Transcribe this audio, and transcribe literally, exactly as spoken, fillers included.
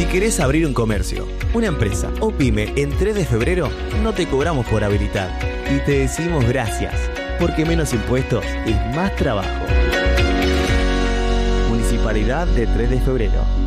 Si querés abrir un comercio, una empresa o pyme en tres de febrero, no te cobramos por habilitar. Y te decimos gracias, porque menos impuestos es más trabajo. Municipalidad de tres de febrero.